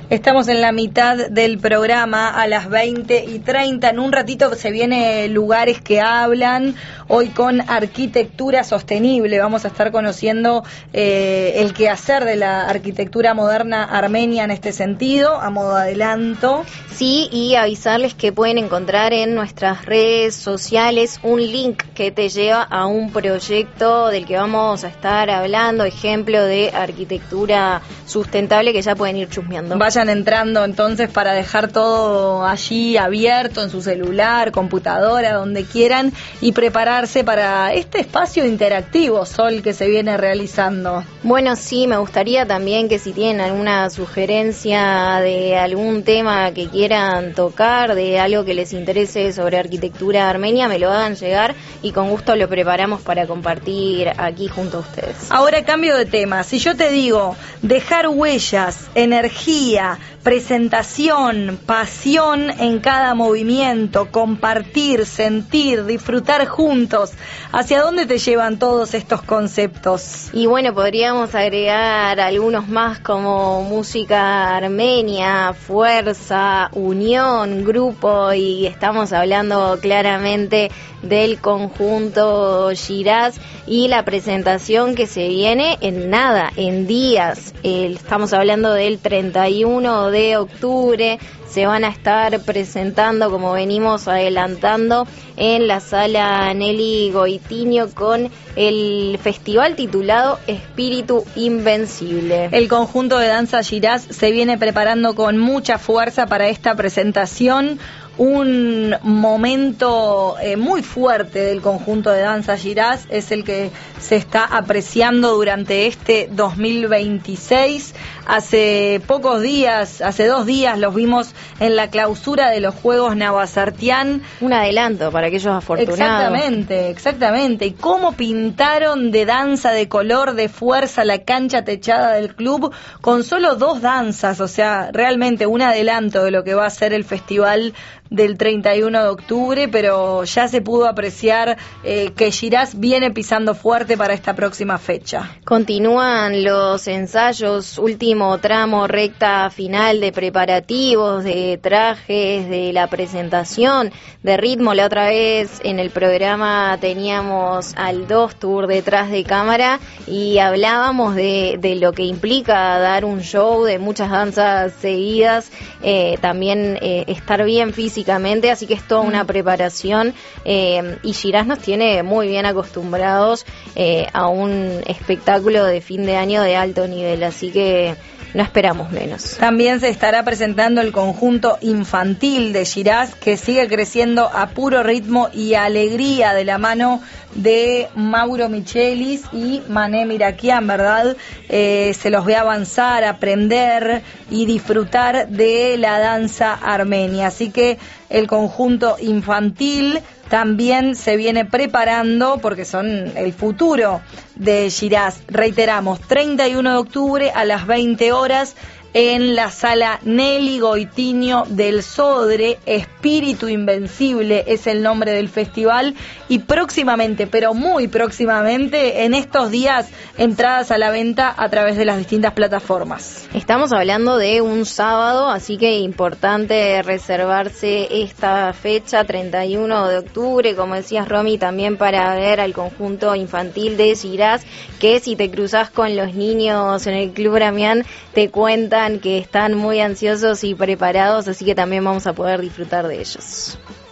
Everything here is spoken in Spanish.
Estamos en la mitad del programa a las 20:30. En un ratito se viene Lugares que Hablan. Hoy con arquitectura sostenible. Vamos a estar conociendo el quehacer de la arquitectura moderna armenia en este sentido, a modo adelanto. Sí, y avisarles que pueden encontrar en nuestras redes sociales un link que te lleva a un proyecto del que vamos a estar hablando, ejemplo de arquitectura sustentable que ya pueden ir chusmeando. Vayan entrando entonces para dejar todo allí abierto en su celular, computadora, donde quieran, y prepararse para este espacio interactivo, Sol, que se viene realizando. Bueno, sí, me gustaría también que si tienen alguna sugerencia de algún tema que quieran tocar, de algo que les interese sobre arquitectura armenia, me lo hagan llegar y con gusto lo preparamos para compartir aquí junto a ustedes. Ahora cambio de tema. Si yo te digo dejar huellas, energía, presentación, pasión en cada movimiento, compartir, sentir, disfrutar juntos, ¿hacia dónde te llevan todos estos conceptos? Y bueno, podríamos agregar algunos más como música armenia, fuerza, unión, grupo, y estamos hablando claramente del conjunto Shiraz y la presentación que se viene en nada, en días. Estamos hablando del 31 de octubre. Se van a estar presentando, como venimos adelantando, en la sala Nelly Goitiño con el festival titulado Espíritu Invencible. El conjunto de danza Shiraz se viene preparando con mucha fuerza para esta presentación. Un momento muy fuerte del conjunto de danza Shiraz es el que se está apreciando durante este 2026. Hace pocos días, hace 2 días, los vimos en la clausura de los Juegos Navasartián. Un adelanto para aquellos afortunados. Exactamente. Y cómo pintaron de danza, de color, de fuerza la cancha techada del club con solo 2 danzas. O sea, realmente un adelanto de lo que va a ser el festival del 31 de octubre, pero ya se pudo apreciar que Shiraz viene pisando fuerte para esta próxima fecha. Continúan los ensayos, último tramo, recta final de preparativos, de trajes, de la presentación, de ritmo. La otra vez en el programa teníamos al Dostur detrás de cámara y hablábamos de lo que implica dar un show de muchas danzas seguidas, también estar bien físicamente, así que es toda una preparación, y Shiraz nos tiene muy bien acostumbrados a un espectáculo de fin de año de alto nivel, así que no esperamos menos. También se estará presentando el conjunto infantil de Shiraz, que sigue creciendo a puro ritmo y alegría de la mano de Mauro Michelis y Mané Mirakian, ¿verdad? Se los ve avanzar, aprender y disfrutar de la danza armenia. Así que el conjunto infantil también se viene preparando porque son el futuro de Shiraz. Reiteramos, 31 de octubre a las 20 horas en la sala Nelly Goitiño del Sodre. Espíritu Invencible es el nombre del festival, y próximamente, pero muy próximamente, en estos días, entradas a la venta a través de las distintas plataformas. Estamos hablando de un sábado, así que importante reservarse esta fecha, 31 de octubre, como decías, Romy, también para ver al conjunto infantil de Shiraz, que si te cruzás con los niños en el Club Bramián, te cuentan que están muy ansiosos y preparados, así que también vamos a poder disfrutar de ellos.